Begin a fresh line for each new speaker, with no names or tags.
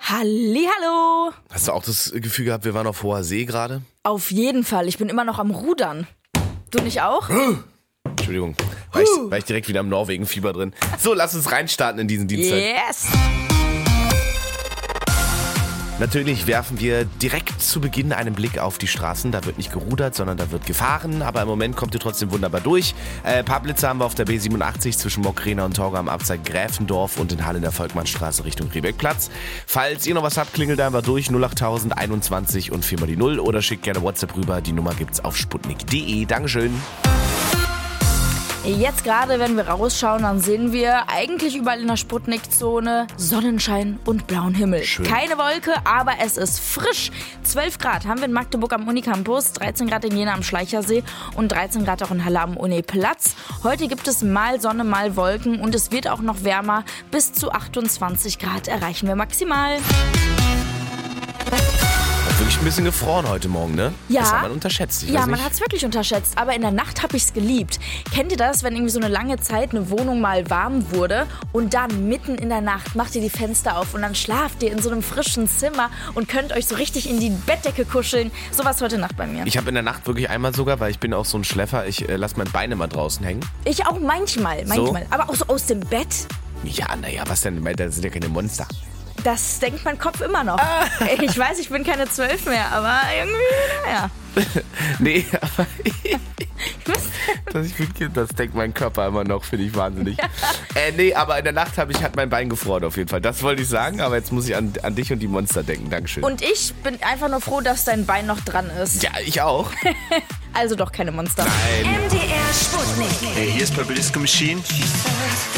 Hallihallo!
Hast du auch das Gefühl gehabt, wir waren auf hoher See gerade?
Auf jeden Fall, ich bin immer noch am Rudern. Du nicht auch?
Entschuldigung, war ich direkt wieder im Norwegen-Fieber drin. So, lass uns reinstarten in diesen Dienstag.
Yes!
Natürlich werfen wir direkt zu Beginn einen Blick auf die Straßen. Da wird nicht gerudert, sondern da wird gefahren. Aber im Moment kommt ihr trotzdem wunderbar durch. Ein paar Blitze haben wir auf der B87 zwischen Mockrena und Torgau am Abzweig Gräfendorf und in Halle in der Volkmannstraße Richtung Riebeckplatz. Falls ihr noch was habt, klingelt einfach durch 08000 21 und 4 mal die 0 oder schickt gerne WhatsApp rüber. Die Nummer gibt's auf sputnik.de. Dankeschön.
Jetzt gerade, wenn wir rausschauen, dann sehen wir eigentlich überall in der Sputnik-Zone Sonnenschein und blauen Himmel.
Schön.
Keine Wolke, aber es ist frisch. 12 Grad haben wir in Magdeburg am Unicampus, 13 Grad in Jena am Schleichersee und 13 Grad auch in Halle am Uniplatz. Heute gibt es mal Sonne, mal Wolken und es wird auch noch wärmer. Bis zu 28 Grad erreichen wir maximal.
Hat wirklich ein bisschen gefroren heute Morgen, ne?
Ja.
Das hat man unterschätzt. Ich
Ja,
weiß
man
nicht.
hat es wirklich unterschätzt, aber in der Nacht habe ich es geliebt. Kennt ihr das, wenn irgendwie so eine lange Zeit eine Wohnung mal warm wurde und dann mitten in der Nacht macht ihr die Fenster auf und dann schlaft ihr in so einem frischen Zimmer und könnt euch so richtig in die Bettdecke kuscheln. So was heute Nacht bei mir.
Ich habe in der Nacht wirklich einmal sogar, weil ich bin auch so ein Schläfer, ich lasse mein Bein immer draußen hängen.
Ich auch manchmal.
So?
Aber auch so aus dem Bett.
Ja, naja, was denn? Das sind ja keine Monster.
Das denkt mein Kopf immer noch. Ich weiß, ich bin keine 12 mehr, aber irgendwie, naja.
Nee, aber das denkt mein Körper immer noch, finde ich wahnsinnig. Nee, aber in der Nacht hat mein Bein gefroren auf jeden Fall. Das wollte ich sagen, aber jetzt muss ich an dich und die Monster denken. Dankeschön.
Und ich bin einfach nur froh, dass dein Bein noch dran ist.
Ja, ich auch.
Also doch keine Monster.
Nein.
MDR Sputnik.
Hey, hier ist Purple Disco Machine.